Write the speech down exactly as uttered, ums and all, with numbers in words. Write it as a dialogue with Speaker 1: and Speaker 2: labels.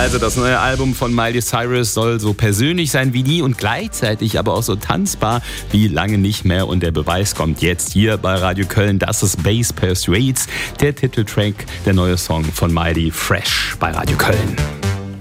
Speaker 1: Also das neue Album von Miley Cyrus soll so persönlich sein wie nie und gleichzeitig aber auch so tanzbar wie lange nicht mehr. Und der Beweis kommt jetzt hier bei Radio Köln. Das ist Bass Persuades, der Titeltrack, der neue Song von Miley, Fresh bei Radio Köln.